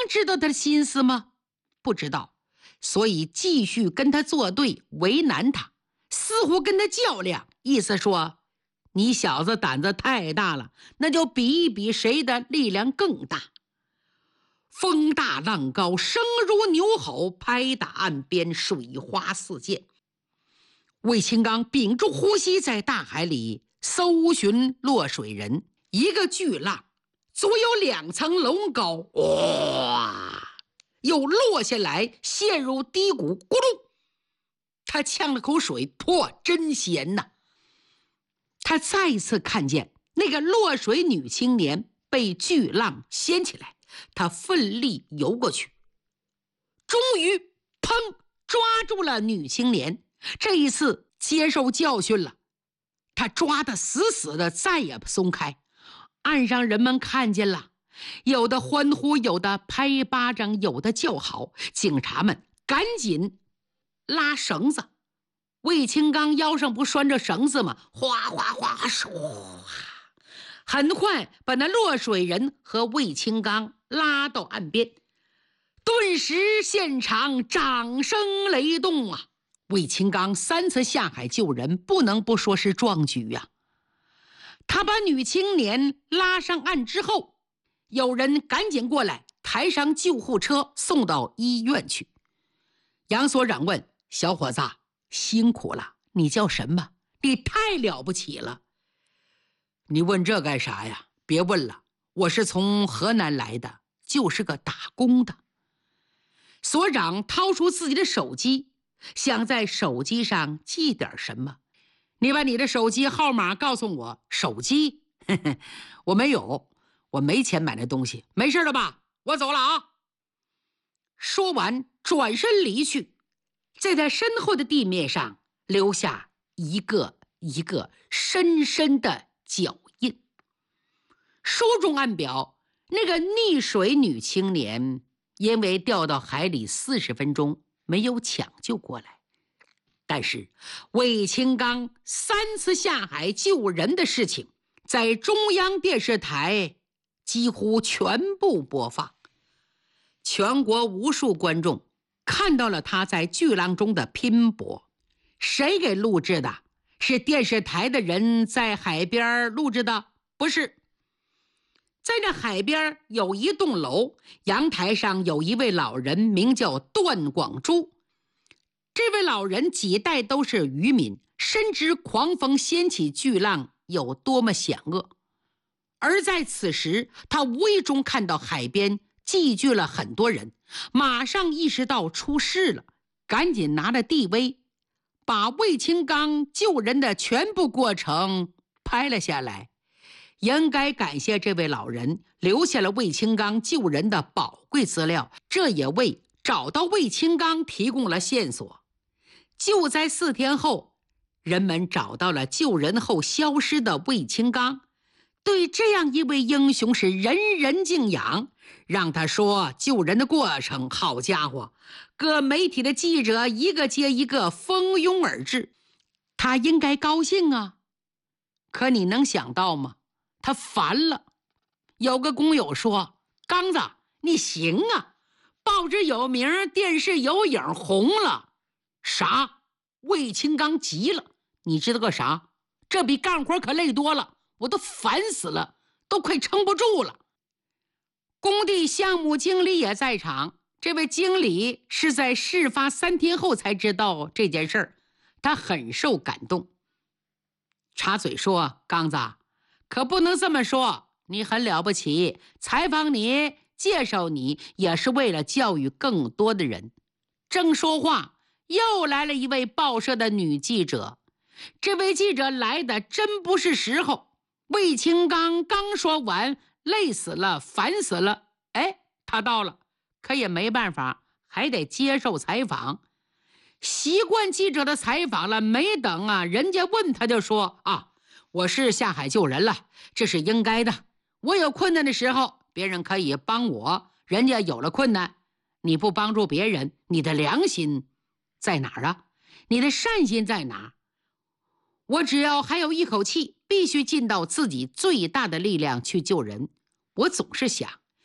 知道他的心思吗？不知道，所以继续跟他作对，为难他，似乎跟他较量，意思说你小子胆子太大了，那就比一比谁的力量更大。风大浪高，声如牛吼，拍打岸边，水花四溅。魏清刚屏住呼吸，在大海里搜寻落水人。一个巨浪足有2层楼高，哇，又落下来，陷入低谷，咕噜，他呛了口水，破，真咸呐！他再一次看见那个落水女青年被巨浪掀起来，他奋力游过去，终于砰抓住了女青年。这一次接受教训了，他抓得死死的，再也不松开。岸上人们看见了，有的欢呼，有的拍巴掌，有的叫好。警察们赶紧拉绳子，魏清刚腰上不拴着绳子吗？哗哗哗，唰，很快把那落水人和魏清刚拉到岸边。顿时现场掌声雷动啊！魏清刚3次下海救人，不能不说是壮举啊。他把女青年拉上岸之后，有人赶紧过来抬上救护车送到医院去。杨所长问：小伙子，辛苦了，你叫什么？你太了不起了。你问这干啥呀？别问了，我是从河南来的，就是个打工的。所长掏出自己的手机，想在手机上记点什么。你把你的手机号码告诉我。手机？我没有，我没钱买那东西。没事了吧？我走了啊。说完转身离去，在他身后的地面上留下一个一个深深的脚印。书中暗表，那个溺水女青年因为掉到海里40分钟没有抢救过来，但是魏清刚3次下海救人的事情在中央电视台几乎全部播放，全国无数观众看到了他在巨浪中的拼搏。谁给录制的？是电视台的人在海边录制的？不是。在那海边有一栋楼，阳台上有一位老人，名叫段广珠。这位老人几代都是渔民，深知狂风掀起巨浪有多么险恶。而在此时，他无意中看到海边聚聚了很多人，马上意识到出事了，赶紧拿着 DV 把魏清刚救人的全部过程拍了下来。应该感谢这位老人留下了魏清刚救人的宝贵资料，这也为找到魏清刚提供了线索。就在4天后，人们找到了救人后消失的魏清刚，对这样一位英雄是人人敬仰。让他说救人的过程，好家伙，各媒体的记者一个接一个蜂拥而至，他应该高兴啊。可你能想到吗？他烦了。有个工友说：刚子，你行啊，报纸有名，电视有影，红了。啥？魏清刚急了。你知道个啥？这比干活可累多了，我都烦死了，都快撑不住了。工地项目经理也在场，这位经理是在事发3天后才知道这件事儿，他很受感动，插嘴说：刚子，可不能这么说，你很了不起，采访你介绍你也是为了教育更多的人。正说话，又来了一位报社的女记者。这位记者来的真不是时候。魏清刚刚说完，累死了，烦死了，他到了，可也没办法，还得接受采访。习惯记者的采访了，没等人家问他就说：我是下海救人了，这是应该的。我有困难的时候，别人可以帮我，人家有了困难，你不帮助别人，你的良心在哪儿啊？你的善心在哪？我只要还有一口气，必须尽到自己最大的力量去救人。我总是想，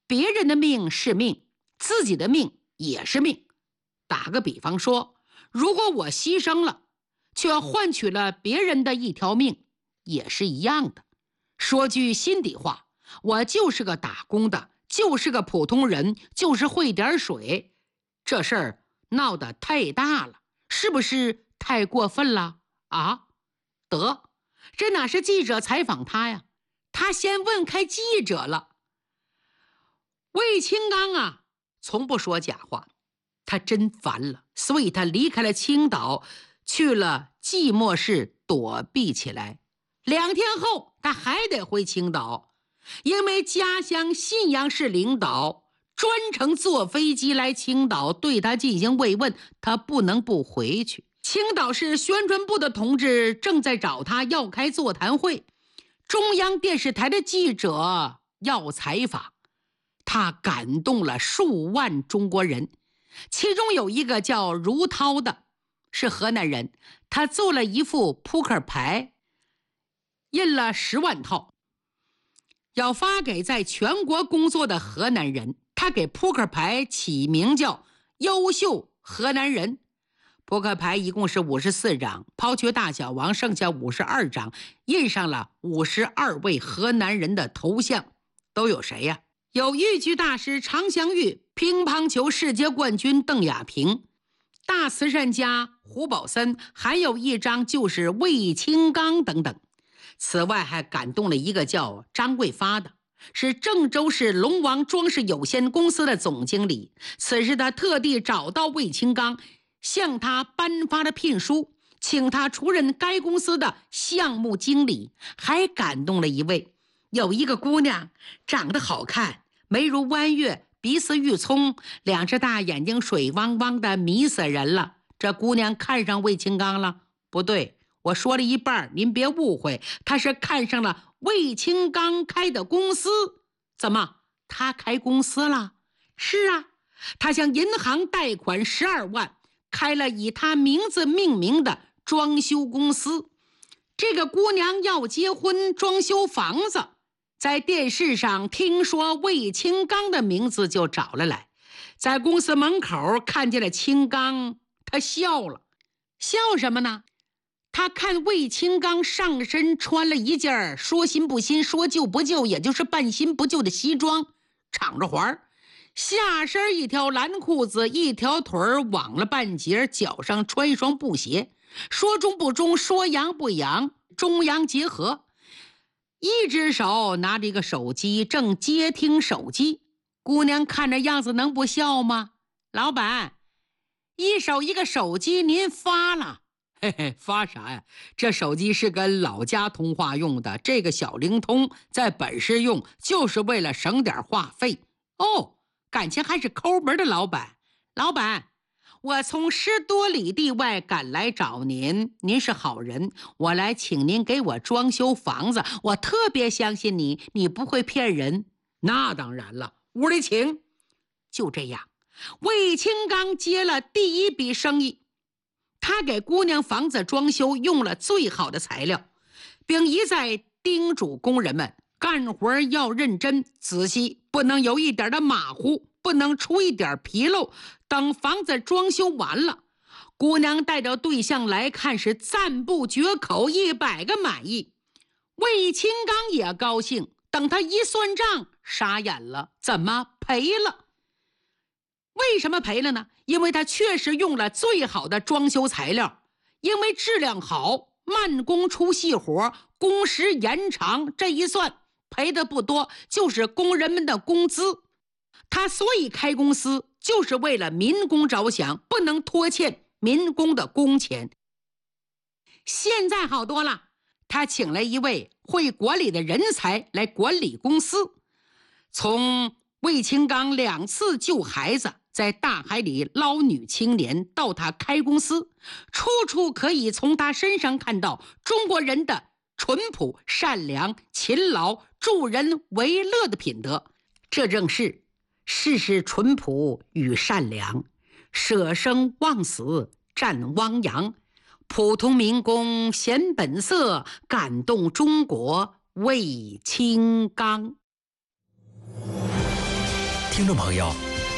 别人的命是命，自己的命也是命。打个比方说，如果我牺牲了，却换取了别人的一条命，也是一样的。说句心底话，我就是个打工的，就是个普通人，就是会点水。这事儿闹得太大了，是不是太过分了啊？得，这哪是记者采访他呀？他先问开记者了。卫青刚啊，从不说假话，他真烦了，所以他离开了青岛，去了寂寞市躲避起来。2天后，他还得回青岛，因为家乡信阳市领导专程坐飞机来青岛对他进行慰问，他不能不回去。青岛市宣传部的同志正在找他要开座谈会，中央电视台的记者要采访，他感动了数万中国人，其中有一个叫如涛的，是河南人，他做了一副扑克牌，印了10万套，要发给在全国工作的河南人。他给扑克牌起名叫优秀河南人。扑克牌一共是54张，抛去大小王，剩下52张，印上了52位河南人的头像。都有谁呀？有豫剧大师常香玉、乒乓球世界冠军邓亚萍、大慈善家胡宝森，还有一张就是卫青刚等等。此外还感动了一个叫张桂发的，是郑州市龙王装饰有限公司的总经理。此时他特地找到卫青刚，向他颁发了聘书，请他出任该公司的项目经理。还感动了有一个姑娘，长得好看，眉如弯月，鼻似玉葱，2只大眼睛水汪汪的，迷死人了。这姑娘看上卫青刚了？不对，我说了一半，您别误会，她是看上了卫青刚开的公司。怎么，他开公司了？是啊，他向银行贷款12万，开了以他名字命名的装修公司。这个姑娘要结婚，装修房子，在电视上听说卫青刚的名字就找了来，在公司门口看见了青刚，他笑了。笑什么呢？他看卫青刚上身穿了一件说新不新说旧不旧，也就是半新不旧的西装，敞着环，下身一条蓝裤子，一条腿网了半截，脚上穿一双布鞋，说中不中，说洋不洋，中洋结合。一只手拿着一个手机，正接听手机。姑娘看着样子能不笑吗？老板，一手一个手机，您发了？嘿嘿，发啥呀？这手机是跟老家通话用的，这个小灵通在本市用，就是为了省点话费。哦，感情还是抠门的老板。老板，我从10多里地外赶来找您，您是好人，我来请您给我装修房子，我特别相信你，你不会骗人。那当然了，屋里请。就这样，卫青刚接了第一笔生意。他给姑娘房子装修用了最好的材料，并一再叮嘱工人们干活要认真仔细，不能有一点的马虎，不能出一点纰漏。等房子装修完了，姑娘带着对象来看时赞不绝口，100个满意。卫青刚也高兴，等他一算账，傻眼了，怎么赔了？为什么赔了呢？因为他确实用了最好的装修材料，因为质量好，慢工出细活，工时延长，这一算赔的不多，就是工人们的工资。他所以开公司，就是为了民工着想，不能拖欠民工的工钱。现在好多了，他请了一位会管理的人才来管理公司。从卫青刚2次救孩子，在大海里捞女青年，到他开公司，处处可以从他身上看到中国人的淳朴、善良、勤劳、助人为乐的品德。这正是世事淳朴与善良，舍生忘死战汪洋，普通民工显本色，感动中国卫青刚。 听众朋友，